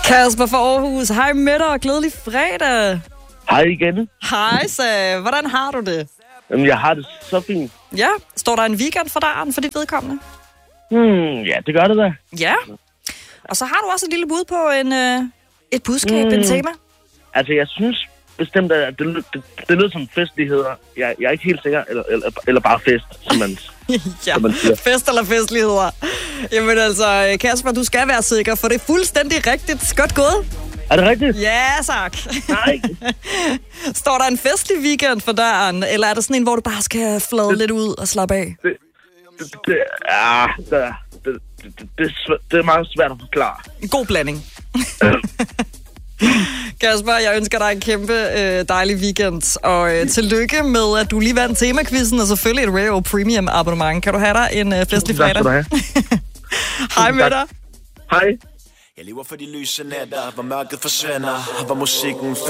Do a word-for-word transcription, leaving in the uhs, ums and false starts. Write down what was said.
Kasper fra Aarhus, hej med dig og glædelig fredag. Hej igen. Hej, så hvordan har du det? Jamen, jeg har det så fint. Ja, står der en weekend for døren for dit vedkommende? Hmm, ja, det gør det da. Ja, og så har du også et lille bud på en, øh, et budskab, mm. en tema. Altså, jeg synes bestemt, at det, det, det lyder som festligheder. Jeg, jeg er ikke helt sikker, eller, eller, eller bare fest, som man, ja, som man siger. Fest eller festligheder. Jamen altså, Kasper, du skal være sikker, for det er fuldstændig rigtigt. Godt gået. Er det rigtigt? Ja, tak. Nej. Står der en festlig weekend for døren, eller er det sådan en, hvor du bare skal flade det, lidt ud og slappe af? Det, det, det, ja, det, det, det, det, er svært, det er meget svært at forklare. En god blanding. Kasper, jeg ønsker dig en kæmpe øh, dejlig weekend, og øh, tillykke med, at du lige vandt temakvisten, og selvfølgelig et Rare Premium abonnement. Kan du have dig en øh, festlig fredag? Tak skal du have. Hej med dig. Hej. Jeg lever for de lyse nætter, hvor mørket forsvinder, hvor musikken